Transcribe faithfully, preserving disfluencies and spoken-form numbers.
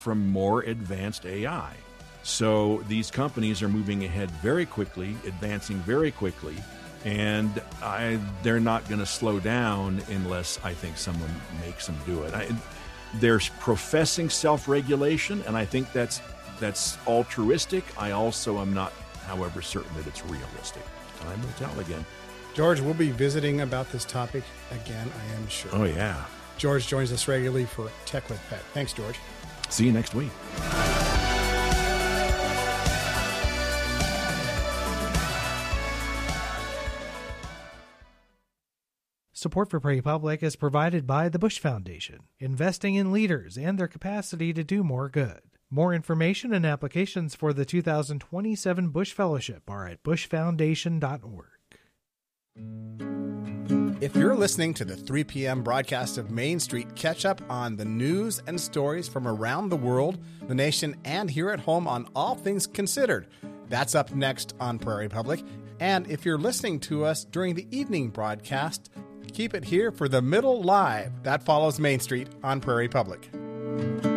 from more advanced A I. So these companies are moving ahead very quickly, advancing very quickly, and I, they're not going to slow down unless I think someone makes them do it. I, they're professing self-regulation, and I think that's that's altruistic. I also am not, however, certain that it's realistic. Time will tell again. George, we'll be visiting about this topic again, I am sure. Oh, yeah. George joins us regularly for Tech with Pat. Thanks, George. See you next week. Support for Prairie Public is provided by the Bush Foundation, investing in leaders and their capacity to do more good. More information and applications for the two thousand twenty-seven Bush Fellowship are at bush foundation dot org. If you're listening to the three p.m. broadcast of Main Street, catch up on the news and stories from around the world, the nation, and here at home on All Things Considered. That's up next on Prairie Public. And if you're listening to us during the evening broadcast, keep it here for the Middle Live. That follows Main Street on Prairie Public.